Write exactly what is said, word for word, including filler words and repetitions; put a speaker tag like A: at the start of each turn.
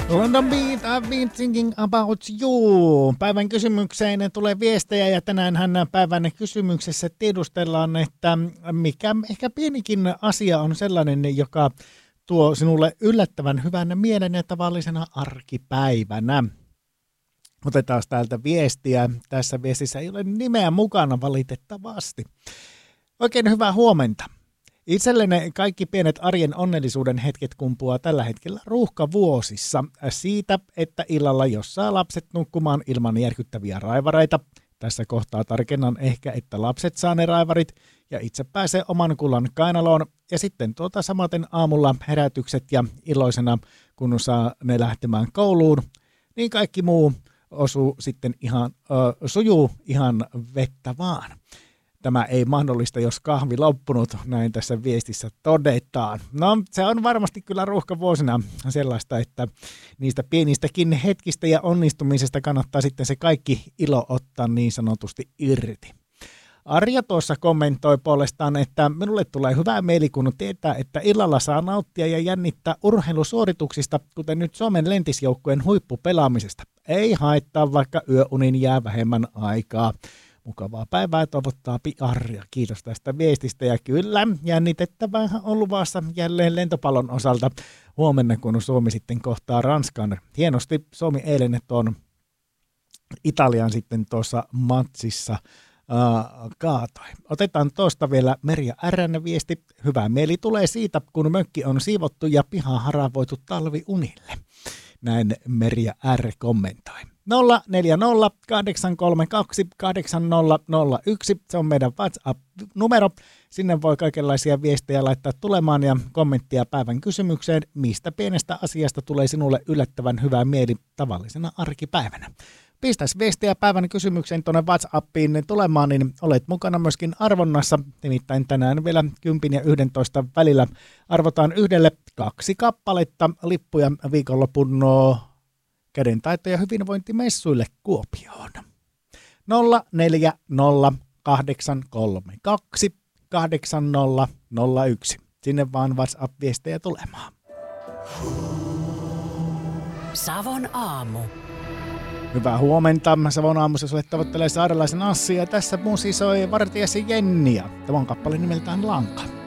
A: London Beat, I've been thinking about you. Päivän kysymykseen tulee viestejä ja tänäänhän päivän kysymyksessä tiedustellaan, että mikä ehkä pienikin asia on sellainen, joka tuo sinulle yllättävän hyvän mielen ja tavallisena arkipäivänä. Otetaan täältä viestiä. Tässä viestissä ei ole nimeä mukana valitettavasti. Oikein hyvää huomenta. Itselleni kaikki pienet arjen onnellisuuden hetket kumpuaa tällä hetkellä ruuhkavuosissa siitä, että illalla jos saa lapset nukkumaan ilman järkyttäviä raivareita. Tässä kohtaa tarkennan ehkä, että lapset saa ne raivarit ja itse pääsee oman kullan kainaloon. Ja sitten tuota samaten aamulla herätykset ja iloisena, kun saa ne lähtemään kouluun, niin kaikki muu osuu sitten ihan, ö, sujuu ihan vettä vaan. Tämä ei mahdollista, jos kahvi loppunut, näin tässä viestissä todetaan. No, se on varmasti kyllä ruuhkavuosina sellaista, että niistä pienistäkin hetkistä ja onnistumisesta kannattaa sitten se kaikki ilo ottaa niin sanotusti irti. Arja tuossa kommentoi puolestaan, että minulle tulee hyvää mieli, kun tietää, että illalla saa nauttia ja jännittää urheilusuorituksista, kuten nyt Suomen lentisjoukkueen huippupelaamisesta. Ei haittaa, vaikka yöunin jää vähemmän aikaa. Mukavaa päivää toivottaa Arja. Kiitos tästä viestistä ja kyllä jännitettävää on luvassa jälleen lentopallon osalta huomenna, kun Suomi sitten kohtaa Ranskan. Hienosti Suomi eilen tuon Italian sitten tuossa matsissa uh, kaatoi. Otetaan tuosta vielä Merja R:n viesti. Hyvä mieli tulee siitä, kun mökki on siivottu ja piha haravoitu talviunille. Näin Merja R kommentoi. nolla neljä nolla kahdeksan kolme kaksi kahdeksan nolla nolla yksi, se on meidän WhatsApp-numero. Sinne voi kaikenlaisia viestejä laittaa tulemaan ja kommenttia päivän kysymykseen, mistä pienestä asiasta tulee sinulle yllättävän hyvää mieli tavallisena arkipäivänä. Pistäisi viestiä päivän kysymykseen tuonne WhatsAppiin tulemaan, niin olet mukana myöskin arvonnassa. Nimittäin tänään vielä kymmenen ja yksitoista välillä arvotaan yhdelle kaksi kappaletta lippuja viikonlopun kädentaito- ja hyvinvointimessuille Kuopioon. nolla neljä nolla kahdeksan kolme kaksi kahdeksan nolla nolla yksi. Sinne vaan WhatsApp-viestejä tulemaan.
B: Savon aamu.
A: Hyvää huomenta. Savon aamussa sulle tavoittelee saarelaisen Assi ja tässä musisoi vartijasi Jenni. Tämä on kappale nimeltään Lanka.